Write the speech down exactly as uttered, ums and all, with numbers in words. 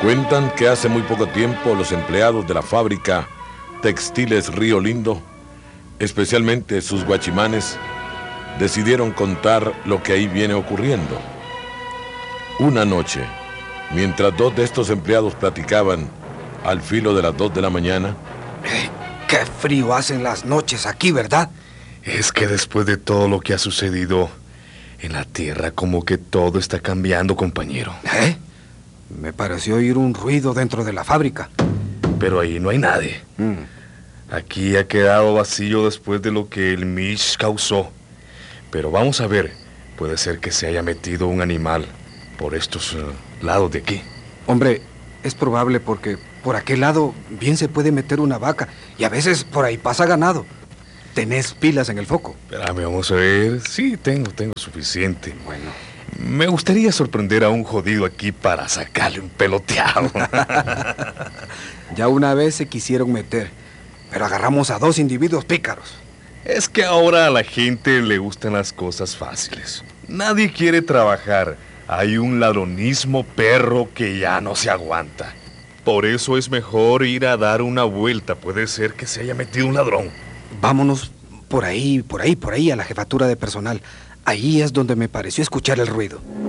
Cuentan que hace muy poco tiempo los empleados de la fábrica Textiles Río Lindo, especialmente sus guachimanes, decidieron contar lo que ahí viene ocurriendo. Una noche, mientras dos de estos empleados platicaban al filo de las dos de la mañana... Eh, ¡Qué frío hacen las noches aquí, ¿verdad? Es que después de todo lo que ha sucedido en la tierra, como que todo está cambiando, compañero. ¿Eh? Me pareció oír un ruido dentro de la fábrica. Pero ahí no hay nadie. Mm. Aquí ha quedado vacío después de lo que el Mish causó. Pero vamos a ver, puede ser que se haya metido un animal por estos uh, lados de aquí. Hombre, es probable porque por aquel lado bien se puede meter una vaca y a veces por ahí pasa ganado. ¿Tenés pilas en el foco? Espérame, vamos a ver. Sí, tengo, tengo suficiente. Bueno. Me gustaría sorprender a un jodido aquí para sacarle un peloteado. Ya una vez se quisieron meter, pero agarramos a dos individuos pícaros. Es que ahora a la gente le gustan las cosas fáciles. Nadie quiere trabajar. Hay un ladronismo perro que ya no se aguanta. Por eso es mejor ir a dar una vuelta. Puede ser que se haya metido un ladrón. Vámonos por ahí, por ahí, por ahí a la jefatura de personal. Ahí es donde me pareció escuchar el ruido.